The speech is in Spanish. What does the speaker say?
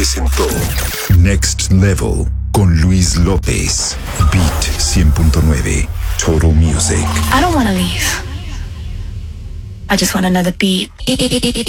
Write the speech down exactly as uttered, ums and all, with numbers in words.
presentó Next Level con Luis López. Beat cien punto nueve. Total Music. I don't want to leave. I just want another beat.